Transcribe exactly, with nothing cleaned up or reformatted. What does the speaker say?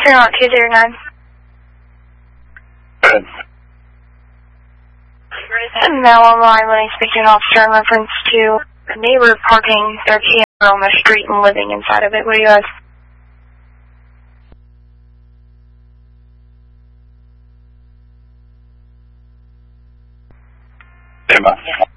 Turn on two zero nine. Now online, when I speak to an officer in reference to a neighbor parking their camper on the street and living inside of it. What do you guys? Stand by.